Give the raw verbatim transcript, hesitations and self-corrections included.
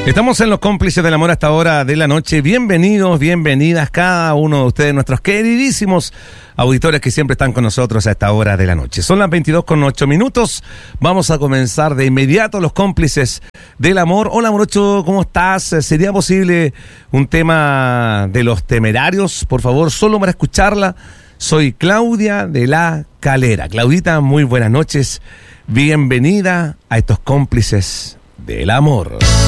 Estamos en Los Cómplices del Amor a esta hora de la noche. Bienvenidos, bienvenidas cada uno de ustedes, nuestros queridísimos auditores que siempre están con nosotros a esta hora de la noche. Son las veintidós con ocho minutos. Vamos a comenzar de inmediato Los Cómplices del Amor. Hola, Morocho, ¿cómo estás? ¿Sería posible un tema de Los Temerarios? Por favor, solo para escucharla. Soy Claudia de la Calera. Claudita, muy buenas noches. Bienvenida a estos Cómplices del Amor.